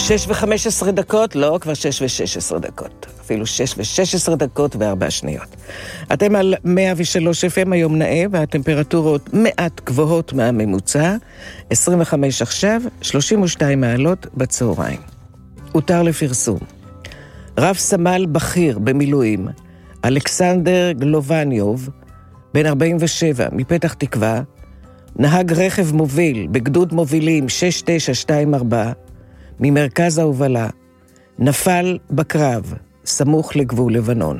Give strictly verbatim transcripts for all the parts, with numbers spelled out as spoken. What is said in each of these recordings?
שש וחמש עשרה דקות, לא, כבר שש ושש עשרה דקות. אפילו שש ושש עשרה דקות וארבע שניות. אתם על מאה ושלוש אף אם היום נאה, והטמפרטורות מעט גבוהות מהממוצע, עשרים וחמש עכשיו, שלושים ושתיים מעלות בצהריים. הותר לפרסום. רב סמל בכיר במילואים, אלכסנדר גלובניוב, בן ארבעים ושבע, מפתח תקווה, נהג רכב מוביל בגדוד מובילים שש תשע שתיים ארבע, ממרכז ההובלה, נפל בקרב, סמוך לגבול לבנון.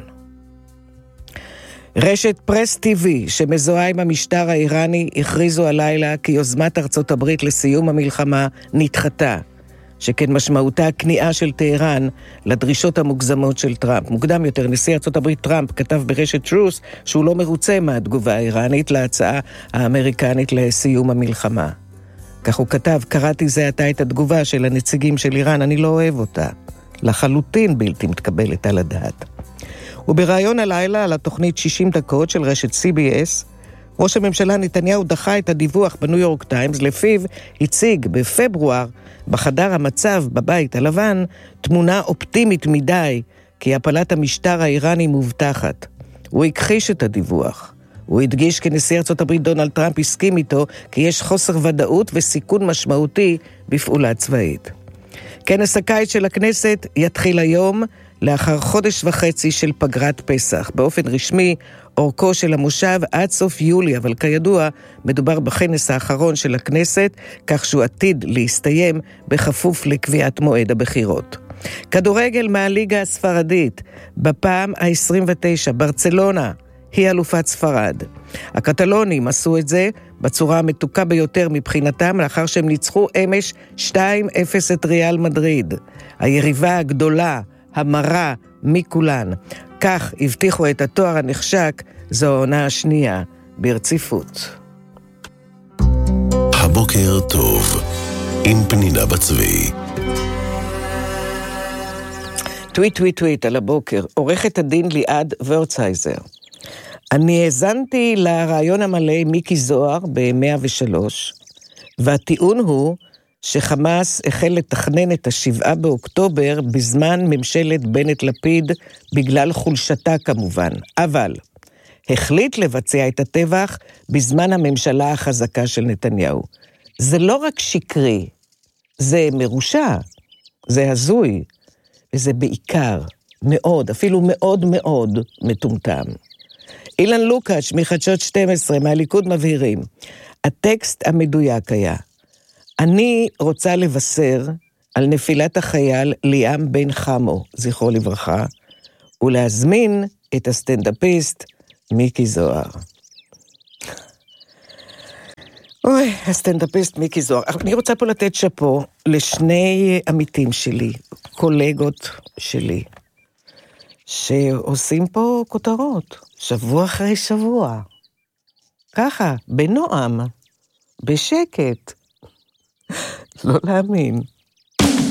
רשת פרס טיווי שמזוהה עם המשטר האיראני הכריזו הלילה כי יוזמת ארצות הברית לסיום המלחמה נדחתה, שכן משמעותה הכניעה של טהרן לדרישות המוגזמות של טראמפ. מוקדם יותר, נשיא ארצות הברית טראמפ כתב ברשת טרוס שהוא לא מרוצה מהתגובה האיראנית להצעה האמריקנית לסיום המלחמה. כך הוא כתב, קראתי זה עתה את התגובה של הנציגים של איראן, אני לא אוהב אותה. לחלוטין בלתי מתקבלת על הדעת. ובראיון הלילה על התוכנית שישים דקות של רשת סי בי אס, ראש הממשלה נתניהו דחה את הדיווח בניו יורק טיימס, לפיו הציג בפברואר בחדר המצב בבית הלבן תמונה אופטימית מדי כי הפלת המשטר האיראני מובטחת. הוא הכחיש את הדיווח. הוא הדגיש כי נשיא ארצות הברית דונלד טראמפ הסכים איתו כי יש חוסר ודאות וסיכון משמעותי בפעולה צבאית. כנס הקיץ של הכנסת יתחיל היום לאחר חודש וחצי של פגרת פסח. באופן רשמי, אורכו של המושב עד סוף יולי, אבל כידוע, מדובר בכנס האחרון של הכנסת, כך שהוא עתיד להסתיים בכפוף לקביעת מועד הבחירות. כדורגל מהליגה הספרדית, בפעם ה-עשרים ותשע, ברצלונה היא אלופת ספרד. הקטלונים עשו את זה בצורה המתוקה ביותר מבחינתם, לאחר שהם ניצחו אמש שתיים אפס את ריאל מדריד. היריבה הגדולה, המרה מכולן. כך הבטיחו את התואר הנחשק, זו העונה השנייה ברציפות. הבוקר טוב, עם פנינה בצבי. טוויט טוויט טוויט על הבוקר, עורכת הדין ליעד ורצייזר. אני האזנתי לרעיון המלא מיקי זוהר ב-מאה ושלוש, והטיעון הוא שחמאס החל לתכנן את השבעה באוקטובר בזמן ממשלת בנט לפיד, בגלל חולשתה כמובן. אבל החליט לבצע את הטבח בזמן הממשלה החזקה של נתניהו. זה לא רק שקרי, זה מרושע, זה הזוי, וזה בעיקר מאוד, אפילו מאוד מאוד מטומטם. אילן לוקאץ' מחדשות שתים עשרה מהליכוד מבהירים, הטקסט המדויק היה, אני רוצה לבשר על נפילת החייל ליאם בן חמו, זכרו לברכה, ולהזמין את הסטנדאפיסט מיקי זוהר. אוי, הסטנדאפיסט מיקי זוהר. אני רוצה פה לתת שפו לשני עמיתים שלי, קולגות שלי, שעושים פה כותרות, שבוע אחרי שבוע. ככה, בנועם, בשקט. לא להאמין.